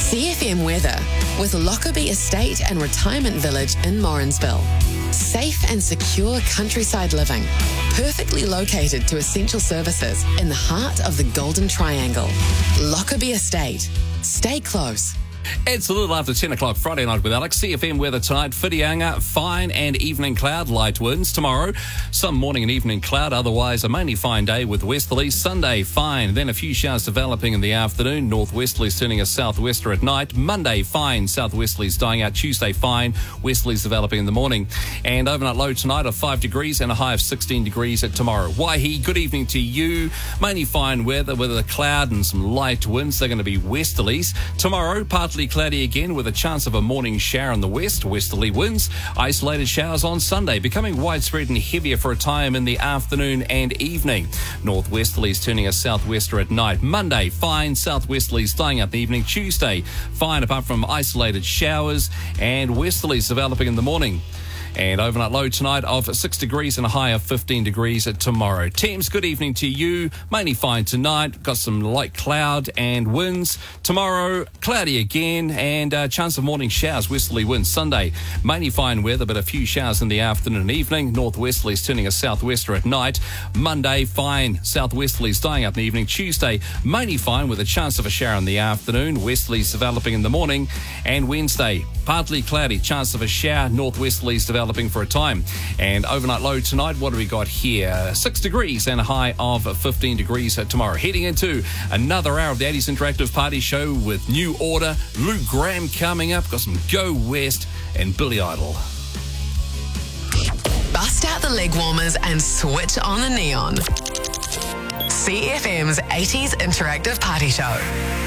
CFM weather with Lockerbie Estate and Retirement Village in Morrinsville. Safe and secure countryside living, perfectly located to essential services in the heart of the Golden Triangle. Lockerbie Estate. Stay close. It's a little after 10 o'clock Friday night with Alex. CFM weather tonight, Whitianga, fine and evening cloud, light winds. Tomorrow, some morning and evening cloud, otherwise a mainly fine day with westerlies. Sunday, fine, then a few showers developing in the afternoon. Northwesterlies turning a southwester at night. Monday, fine, southwesterlies dying out. Tuesday, fine, westerlies developing in the morning. And overnight low tonight of 5 degrees and a high of 16 degrees at tomorrow. Waihi, good evening to you. Mainly fine weather with a cloud and some light winds. They're going to be westerlies. Tomorrow, partly cloudy again with a chance of a morning shower in the west, westerly winds. Isolated showers on Sunday, becoming widespread and heavier for a time in the afternoon and evening. Northwesterlies turning a southwester at night. Monday, fine, southwesterlies dying out in the evening. Tuesday, fine apart from isolated showers, and westerlies developing in the morning. And overnight low tonight of 6 degrees and a high of 15 degrees tomorrow. Teams, good evening to you. Mainly fine tonight. Got some light cloud and winds. Tomorrow, cloudy again and a chance of morning showers, westerly winds. Sunday, mainly fine weather, but a few showers in the afternoon and evening. Northwesterlies turning a southwester at night. Monday, fine. Southwesterlies dying out in the evening. Tuesday, mainly fine with a chance of a shower in the afternoon. Westerlies developing in the morning. And Wednesday, partly cloudy. Chance of a shower. Northwesterlies developing for a time. And overnight low tonight, what do we got here? 6 degrees and a high of 15 degrees tomorrow. Heading into another hour of the 80s Interactive Party Show with New Order, Luke Graham coming up, got some Go West and Billy Idol. Bust out the leg warmers and switch on the neon. CFM's 80s Interactive Party Show.